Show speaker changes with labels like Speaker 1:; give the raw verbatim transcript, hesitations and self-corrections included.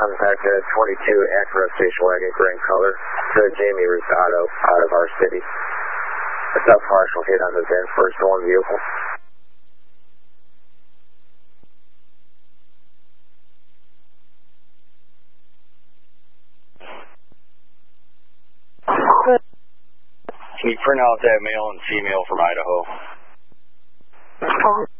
Speaker 1: Contact uh, twenty-two Acura station wagon, gray color, to Jamie Rosado out of our city. A sub-partial hit on the then first stolen vehicle.
Speaker 2: Can you print out that male and female from Idaho?